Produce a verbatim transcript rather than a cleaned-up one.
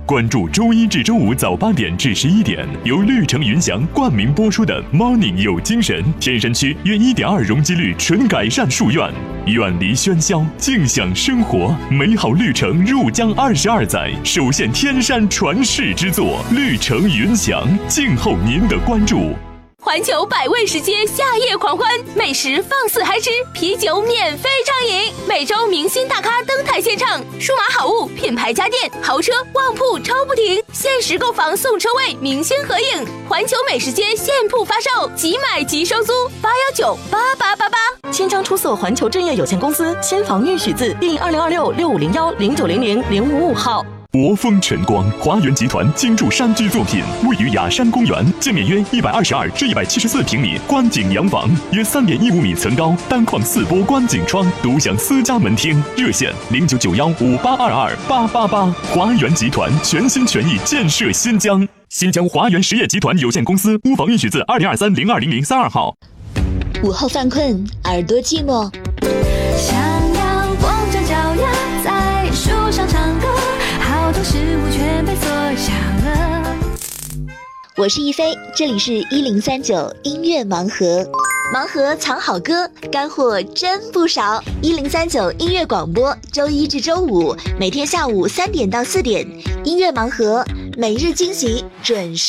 关注周一至周五早八点至十一点，由绿城云翔冠名播出的 Morning 有精神。天山区约一点二容积率纯改善树院，远离喧嚣，静享生活，美好绿城入江二十二载，首现天山传世之作，绿城云翔，静候您的关注。 环球百味食街夏夜狂欢，美食放肆嗨吃，啤酒免费畅饮，每周明星大咖登台献唱，数码好物、品牌家电、豪车、旺铺抽不停，限时购房送车位，明星合影。环球美食街现铺发售，即买即收租，八幺九八八八八。 新疆出色环球置业有限公司新房预许字第二零二六六五零幺零九零零零五五号。 国风晨光，华源集团精筑山居作品，位于雅山公园，建面约一百二十二至一百七十四平米观景洋房，约三点一五米层高，单框四波观景窗，独享私家门厅。热线零九九幺五八二二八八八。华源集团全心全意建设新疆。新疆华源实业集团有限公司屋房预许字二零二三零二零零三二号。 午后犯困，耳朵寂寞， 想要光着脚丫在树上唱歌，好多事物全被锁上了。 我是一菲，这里是一零三九音乐盲盒，盲盒藏好歌，干货真不少。一零三九音乐广播，周一至周五每天下午三点到四点，音乐盲盒每日惊喜准时。